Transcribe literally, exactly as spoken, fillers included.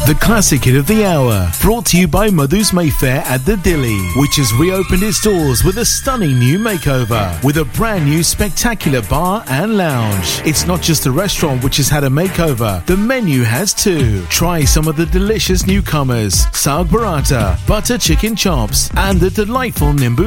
The classic hit of the hour, brought to you by Madhu's Mayfair at the Dilly, which has reopened its doors with a stunning new makeover, with a brand new spectacular bar and lounge. It's not just the restaurant which has had a makeover, the menu has too. Try some of the delicious newcomers, Saag Paratha, butter chicken chops, and the delightful Nimbu